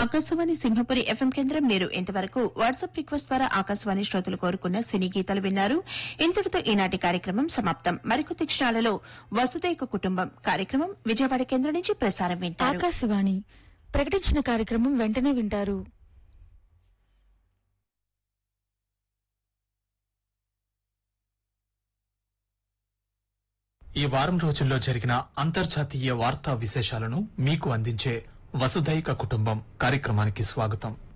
Akashvani Simhapuri FM కేంద్రం. మీరు ఇంతవరకు వాట్సాప్ రిక్వెస్ట్ ద్వారా ఆకాశవాణి శ్రోతలు కోరుకున్న సినీ గీతాలు విన్నారు. ఇంతటితో ఈనాటి కార్యక్రమం సమాప్తం. మరికొద్ది క్షణాలలో వసుదైక కుటుంబం కార్యక్రమం విజయవాడ కేంద్రం నుంచి ప్రసారం వింటారు. ఆకాశవాణి ప్రకటించిన కార్యక్రమం వెంటనే వింటారు. ఈ వారం రోజుల్లో జరిగిన అంతర్జాతీయ వార్తా విశేషాలను మీకు అందించే వసుధైక కుటుంబం కార్యక్రమానికి స్వాగతం.